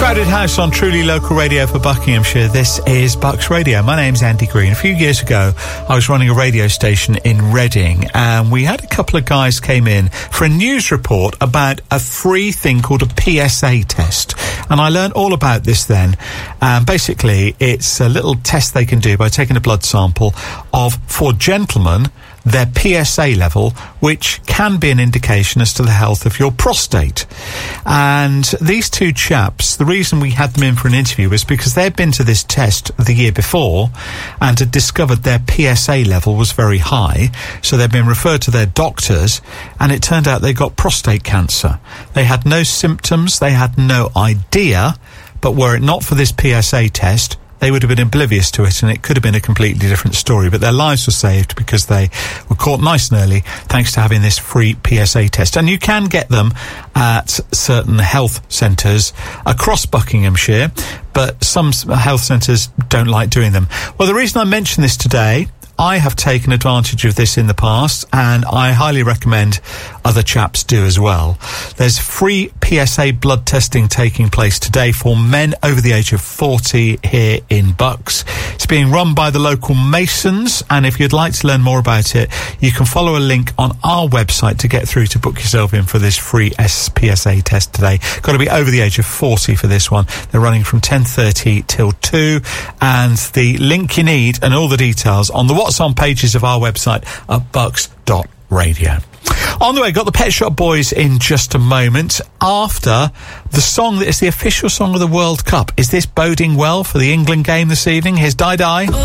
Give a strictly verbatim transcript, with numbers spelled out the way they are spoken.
Crowded House on Truly Local Radio for Buckinghamshire. This is Bucks Radio. My name's Andy Green. A few years ago, I was running a radio station in Reading, and we had a couple of guys came in for a news report about a free thing called a P S A test. And I learned all about this then. Um, basically, it's a little test they can do by taking a blood sample of, for gentlemen, their P S A level, which can be an indication as to the health of your prostate. And these two chaps, the reason we had them in for an interview was because they'd been to this test the year before and had discovered their P S A level was very high. So they'd been referred to their doctors, and it turned out they got prostate cancer. They had no symptoms, they had no idea, but were it not for this P S A test, they would have been oblivious to it, and it could have been a completely different story. But their lives were saved because they were caught nice and early thanks to having this free P S A test. And you can get them at certain health centres across Buckinghamshire, but some health centres don't like doing them. Well, the reason I mention this today, I have taken advantage of this in the past, and I highly recommend other chaps do as well. There's free P S A blood testing taking place today for men over the age of forty here in Bucks. It's being run by the local Masons, and if you'd like to learn more about it, you can follow a link on our website to get through to book yourself in for this free P S A test today. Got to be over the age of forty for this one. They're running from ten thirty till two, and the link you need and all the details on the What's On pages of our website at bucks dot radio. On the way, got the Pet Shop Boys in just a moment after the song that is the official song of the World Cup. Is this boding well for the England game this evening? Here's Di Di.